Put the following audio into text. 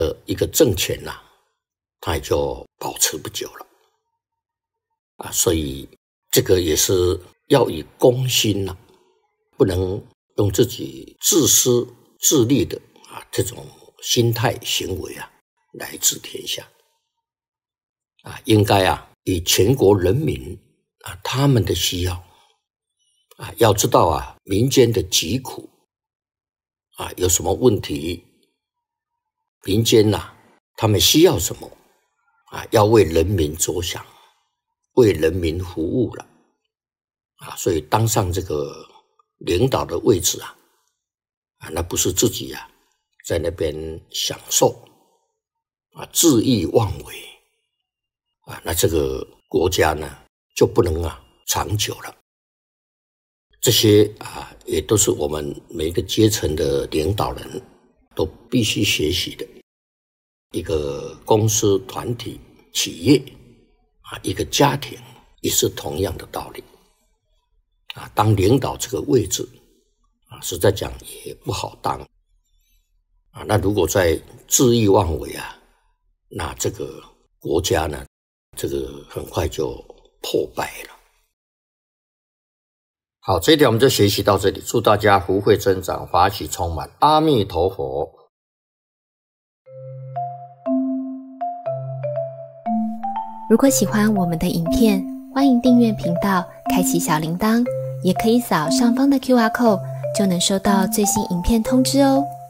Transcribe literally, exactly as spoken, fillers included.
呃一个政权啊，它也就保持不久了啊。所以这个也是要以公心啊，不能用自己自私自利的啊这种心态行为啊来治天下啊，应该啊以全国人民啊他们的需要啊，要知道啊民间的疾苦啊，有什么问题，民间呐、啊、他们需要什么啊，要为人民着想，为人民服务了啊，所以当上这个领导的位置啊，啊，那不是自己啊在那边享受啊，恣意妄为啊，那这个国家呢就不能啊长久了。这些啊，也都是我们每一个阶层的领导人都必须学习的。一个公司、团体、企业啊，一个家庭也是同样的道理啊。当领导这个位置啊，实在讲也不好当啊。那如果在恣意妄为啊，那这个国家呢，这个很快就破败了。好，这一点我们就学习到这里。祝大家福慧增长，法喜充满。阿弥陀佛。 如果喜欢我们的影片，欢迎订阅频道，开启小铃铛，也可以扫上方的 Q R code， 就能收到最新影片通知哦。